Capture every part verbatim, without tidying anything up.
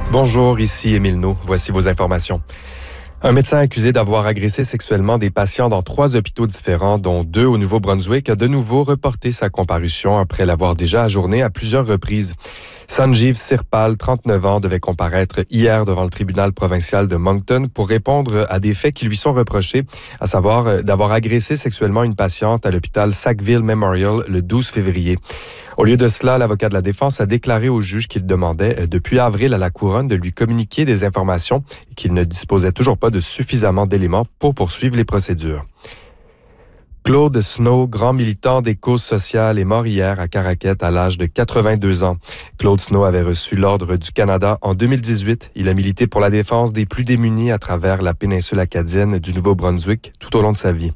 Bonjour, ici Émile No. Voici vos informations. Un médecin accusé d'avoir agressé sexuellement des patients dans trois hôpitaux différents, dont deux au Nouveau-Brunswick, a de nouveau reporté sa comparution après l'avoir déjà ajourné à plusieurs reprises. Sanjeev Sirpal, trente-neuf ans, devait comparaître hier devant le tribunal provincial de Moncton pour répondre à des faits qui lui sont reprochés, à savoir d'avoir agressé sexuellement une patiente à l'hôpital Sackville Memorial le douze février. Au lieu de cela, l'avocat de la défense a déclaré au juge qu'il demandait depuis avril à la couronne de lui communiquer des informations et qu'il ne disposait toujours pas de suffisamment d'éléments pour poursuivre les procédures. Claude Snow, grand militant des causes sociales, est mort hier à Caraquet à l'âge de quatre-vingt-deux ans. Claude Snow avait reçu l'Ordre du Canada en deux mille dix-huit. Il a milité pour la défense des plus démunis à travers la péninsule acadienne du Nouveau-Brunswick tout au long de sa vie.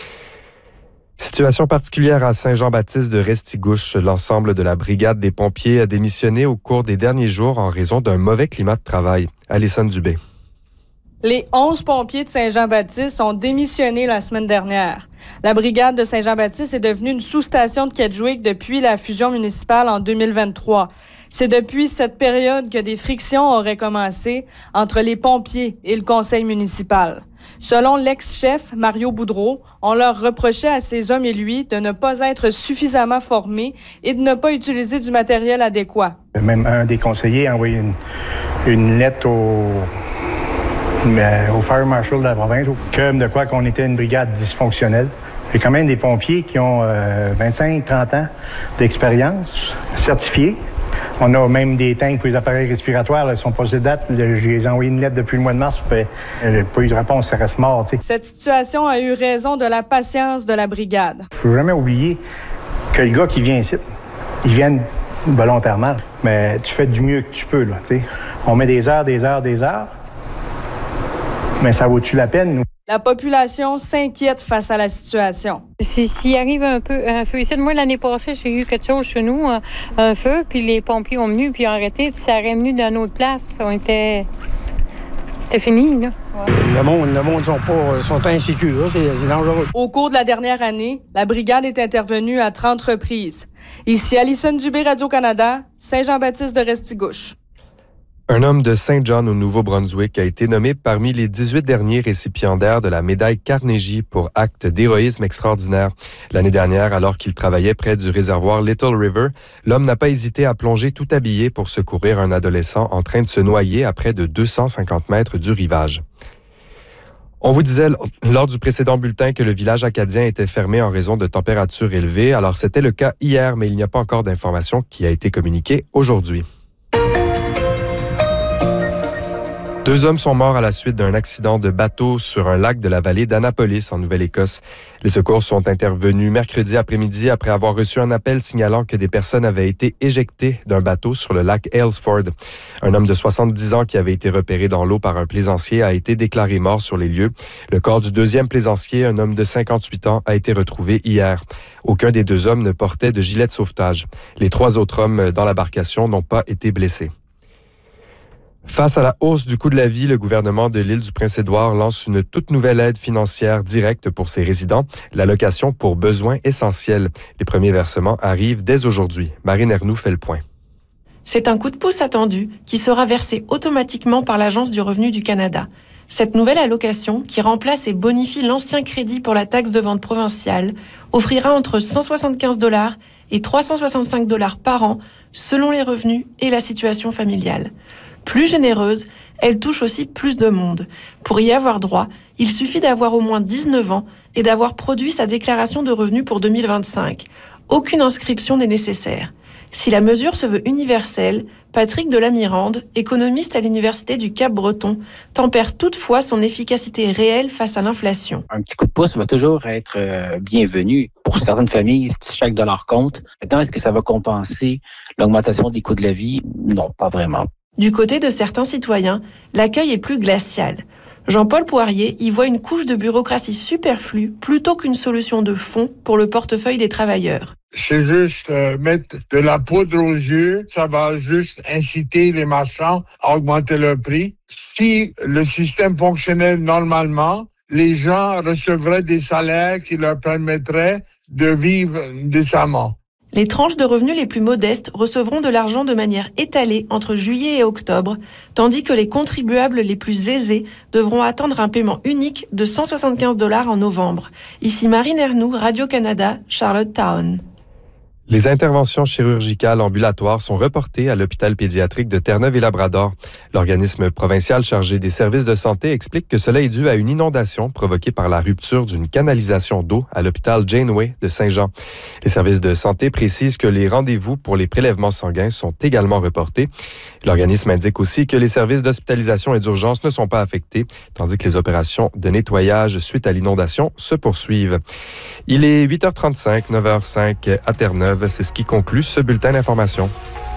Situation particulière à Saint-Jean-Baptiste de Restigouche. L'ensemble de la brigade des pompiers a démissionné au cours des derniers jours en raison d'un mauvais climat de travail. Alison Dubé. Les onze pompiers de Saint-Jean-Baptiste ont démissionné la semaine dernière. La brigade de Saint-Jean-Baptiste est devenue une sous-station de Kedgewick depuis la fusion municipale en deux mille vingt-trois. C'est depuis cette période que des frictions auraient commencé entre les pompiers et le conseil municipal. Selon l'ex-chef Mario Boudreau, on leur reprochait à ces hommes et lui de ne pas être suffisamment formés et de ne pas utiliser du matériel adéquat. Même un des conseillers a envoyé une, une lettre au... Mais au Fire Marshal de la province, comme de quoi qu'on était une brigade dysfonctionnelle. Il y a quand même des pompiers qui ont euh, vingt-cinq à trente ans d'expérience, certifiés. On a même des tanks pour les appareils respiratoires, là, ils sont passés de date. J'ai envoyé une lettre depuis le mois de mars, puis il n'y a pas eu de réponse, ça reste mort. T'sais. Cette situation a eu raison de la patience de la brigade. Il ne faut jamais oublier que le gars qui vient ici, il vient volontairement, mais tu fais du mieux que tu peux. Là, t'sais. On met des heures, des heures, des heures. Mais ça vaut-tu la peine? La population s'inquiète face à la situation. S'il arrive un peu un feu ici, moi l'année passée, j'ai eu quelque chose chez nous, un, un feu, puis les pompiers ont venu, puis ont arrêté, puis ça aurait venu d'une autre place. On était... C'était fini, là. Ouais. Le monde, le monde sont pas, sont insécures, c'est, c'est dangereux. Au cours de la dernière année, la brigade est intervenue à trente reprises. Ici Alison Dubé, Radio-Canada, Saint-Jean-Baptiste de Restigouche. Un homme de Saint John au Nouveau-Brunswick a été nommé parmi les dix-huit derniers récipiendaires de la médaille Carnegie pour acte d'héroïsme extraordinaire. L'année dernière, alors qu'il travaillait près du réservoir Little River, l'homme n'a pas hésité à plonger tout habillé pour secourir un adolescent en train de se noyer à près de deux cent cinquante mètres du rivage. On vous disait lors du précédent bulletin que le village acadien était fermé en raison de températures élevées. Alors c'était le cas hier, mais il n'y a pas encore d'information qui a été communiquée aujourd'hui. Deux hommes sont morts à la suite d'un accident de bateau sur un lac de la vallée d'Annapolis, en Nouvelle-Écosse. Les secours sont intervenus mercredi après-midi après avoir reçu un appel signalant que des personnes avaient été éjectées d'un bateau sur le lac Aylesford. Un homme de soixante-dix ans qui avait été repéré dans l'eau par un plaisancier a été déclaré mort sur les lieux. Le corps du deuxième plaisancier, un homme de cinquante-huit ans, a été retrouvé hier. Aucun des deux hommes ne portait de gilet de sauvetage. Les trois autres hommes dans l'embarcation n'ont pas été blessés. Face à la hausse du coût de la vie, le gouvernement de l'île du Prince-Édouard lance une toute nouvelle aide financière directe pour ses résidents, l'allocation pour besoins essentiels. Les premiers versements arrivent dès aujourd'hui. Marine Ernoux fait le point. C'est un coup de pouce attendu qui sera versé automatiquement par l'Agence du revenu du Canada. Cette nouvelle allocation, qui remplace et bonifie l'ancien crédit pour la taxe de vente provinciale, offrira entre cent soixante-quinze dollars et trois cent soixante-cinq dollars par an, selon les revenus et la situation familiale. Plus généreuse, elle touche aussi plus de monde. Pour y avoir droit, il suffit d'avoir au moins dix-neuf ans et d'avoir produit sa déclaration de revenus pour deux mille vingt-cinq. Aucune inscription n'est nécessaire. Si la mesure se veut universelle, Patrick Delamirande, économiste à l'Université du Cap-Breton, tempère toutefois son efficacité réelle face à l'inflation. Un petit coup de pouce va toujours être euh, bienvenu. Pour certaines familles, chaque dollar compte. Maintenant, est-ce que ça va compenser l'augmentation des coûts de la vie? Non, pas vraiment. Du côté de certains citoyens, l'accueil est plus glacial. Jean-Paul Poirier y voit une couche de bureaucratie superflue plutôt qu'une solution de fond pour le portefeuille des travailleurs. C'est juste euh, mettre de la poudre aux yeux, ça va juste inciter les marchands à augmenter leur prix. Si le système fonctionnait normalement, les gens recevraient des salaires qui leur permettraient de vivre décemment. Les tranches de revenus les plus modestes recevront de l'argent de manière étalée entre juillet et octobre, tandis que les contribuables les plus aisés devront attendre un paiement unique de cent soixante-quinze dollars en novembre. Ici Marine Ernoux, Radio-Canada, Charlottetown. Les interventions chirurgicales ambulatoires sont reportées à l'hôpital pédiatrique de Terre-Neuve et Labrador. L'organisme provincial chargé des services de santé explique que cela est dû à une inondation provoquée par la rupture d'une canalisation d'eau à l'hôpital Janeway de Saint-Jean. Les services de santé précisent que les rendez-vous pour les prélèvements sanguins sont également reportés. L'organisme indique aussi que les services d'hospitalisation et d'urgence ne sont pas affectés, tandis que les opérations de nettoyage suite à l'inondation se poursuivent. Il est huit heures trente-cinq, neuf heures zéro cinq à Terre-Neuve. C'est ce qui conclut ce bulletin d'information.